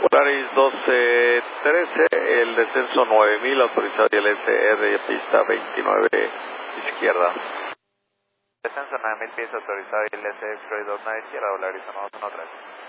Polaris 1213, el descenso 9000, autorizado y el SR, pista 29, izquierda. Descenso 9000 pies autorizado y el SR, corredor 9 izquierda, Polaris 113.